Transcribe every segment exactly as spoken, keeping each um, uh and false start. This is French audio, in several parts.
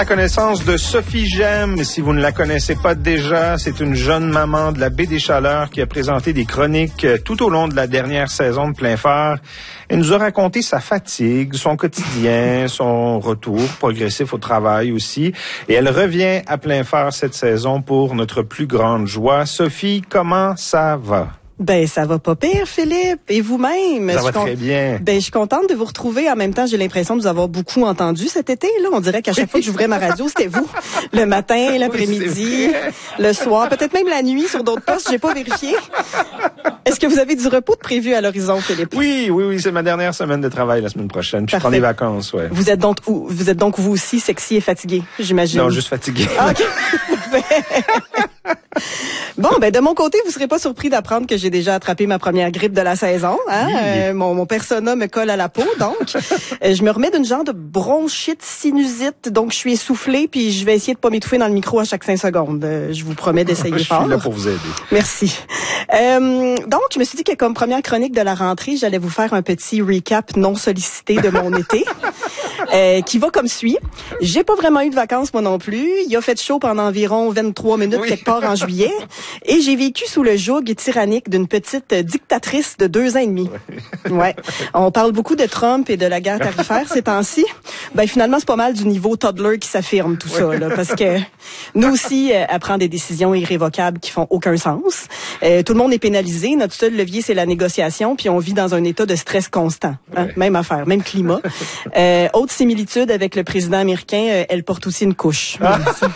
La connaissance de Sophie Gemme, si vous ne la connaissez pas déjà, c'est une jeune maman de la baie des Chaleurs qui a présenté des chroniques tout au long de la dernière saison de Plein Phare. Elle nous a raconté sa fatigue, son quotidien, son retour progressif au travail aussi. Et elle revient à Plein Phare cette saison pour notre plus grande joie. Sophie, comment ça va? Ben, ça va pas pire, Philippe. Et vous-même? Ça va très bien. Ben, je suis contente de vous retrouver. En même temps, j'ai l'impression de vous avoir beaucoup entendu cet été. Là, on dirait qu'à chaque fois que j'ouvrais ma radio, c'était vous. Le matin, l'après-midi, oui, le soir, peut-être même la nuit sur d'autres postes. J'ai pas vérifié. Est-ce que vous avez du repos de prévu à l'horizon, Philippe? Oui, oui, oui. C'est ma dernière semaine de travail la semaine prochaine. Puis je prends des vacances, ouais. Vous êtes donc, vous êtes donc vous aussi sexy et fatigué, j'imagine. Non, juste fatigué. Ah, OK. Bon, ben de mon côté, vous serez pas surpris d'apprendre que j'ai déjà attrapé ma première grippe de la saison. Hein? Oui. Euh, mon, mon persona me colle à la peau, donc euh, je me remets d'une genre de bronchite sinusite, donc je suis essoufflée, puis je vais essayer de pas m'étouffer dans le micro à chaque cinq secondes. Euh, je vous promets d'essayer je fort. Je suis là pour vous aider. Merci. Euh, donc, je me suis dit que comme première chronique de la rentrée, j'allais vous faire un petit recap non sollicité de mon été, euh, qui va comme suit. J'ai pas vraiment eu de vacances, moi non plus. Il a fait chaud pendant environ vingt-trois minutes oui. quelque part en juillet. Et j'ai vécu sous le joug tyrannique d'une petite dictatrice de deux ans et demi. Ouais. ouais. On parle beaucoup de Trump et de la guerre tarifaire ces temps-ci. Ben finalement, c'est pas mal du niveau toddler qui s'affirme tout ça, là, parce que nous aussi, euh, elle prend des décisions irrévocables qui font aucun sens. Euh, tout le monde est pénalisé. Notre seul levier, c'est la négociation, puis on vit dans un état de stress constant. Hein? Ouais. Même affaire, même climat. Euh, autre similitude avec le président américain, euh, elle porte aussi une couche. Ah.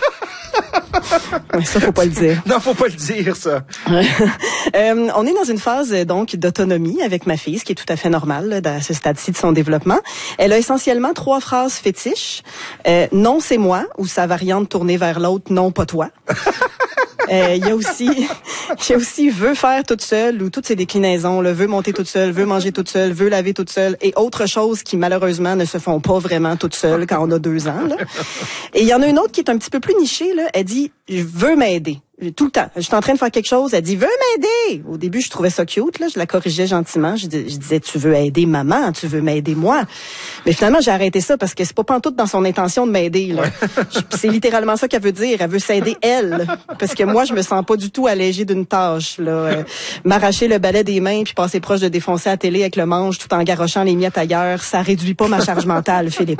Ça, faut pas le dire. Non, faut pas le dire, ça. euh, on est dans une phase, donc, d'autonomie avec ma fille, ce qui est tout à fait normal, là, à ce stade-ci de son développement. Elle a essentiellement trois phrases fétiches. Euh, non, c'est moi, ou sa variante tournée vers l'autre, non, pas toi. Il euh, y a aussi, il y a aussi veut faire toute seule ou toutes ces déclinaisons, le veut monter toute seule, veut manger toute seule, veut laver toute seule et autres choses qui malheureusement ne se font pas vraiment toute seule quand on a deux ans. Là. Et il y en a une autre qui est un petit peu plus nichée. Là. Elle dit je veux m'aider. Tout le temps. Je suis en train de faire quelque chose. Elle dit, veux m'aider. Au début, je trouvais ça cute, là. Je la corrigeais gentiment. Je, dis, je disais, tu veux aider maman, tu veux m'aider moi. Mais finalement, j'ai arrêté ça parce que c'est pas pantoute dans son intention de m'aider, là. Ouais. C'est littéralement ça qu'elle veut dire. Elle veut s'aider elle. Parce que moi, je me sens pas du tout allégée d'une tâche, là. Euh, m'arracher le balai des mains puis passer proche de défoncer la télé avec le manche tout en garochant les miettes ailleurs, ça réduit pas ma charge mentale, Philippe.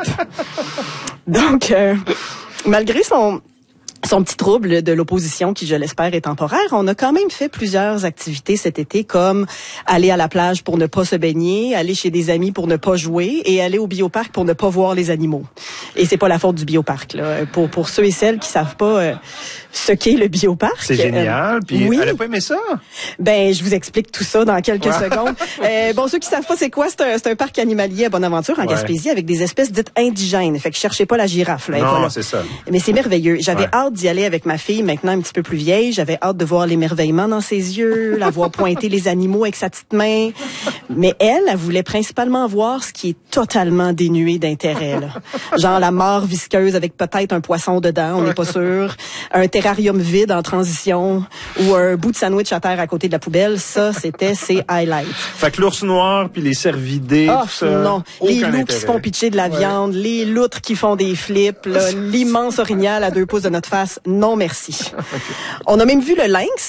Donc, euh, malgré son... Son petit trouble de l'opposition, qui, je l'espère, est temporaire, on a quand même fait plusieurs activités cet été, comme aller à la plage pour ne pas se baigner, aller chez des amis pour ne pas jouer et aller au bioparc pour ne pas voir les animaux. Et c'est pas la faute du bioparc, là. Pour, pour ceux et celles qui savent pas euh, ce qu'est le bioparc. C'est génial. Euh, Puis, oui. elle a pas aimé ça? Ben, je vous explique tout ça dans quelques ouais. secondes. Euh, bon, ceux qui savent pas c'est quoi, c'est un, c'est un parc animalier à Bonaventure, en ouais. Gaspésie, avec des espèces dites indigènes. Fait que cherchez pas la girafe, là. Non, c'est ça. Mais c'est merveilleux. J'avais ouais. hâte d'y aller avec ma fille, maintenant un petit peu plus vieille. J'avais hâte de voir l'émerveillement dans ses yeux, la voir pointer les animaux avec sa petite main. Mais elle, elle voulait principalement voir ce qui est totalement dénué d'intérêt, là. Genre la mare visqueuse avec peut-être un poisson dedans, on n'est pas sûr. Un terrarium vide en transition ou un bout de sandwich à terre à côté de la poubelle. Ça, c'était ses highlights. Fait que l'ours noir puis les cervidés, oh, tout ça, non. Les loups intérêt. Qui se font pitcher de la ouais. viande, les loutres qui font des flips, là, l'immense orignal à deux pouces de notre face. Non, merci. Okay. On a même vu le lynx,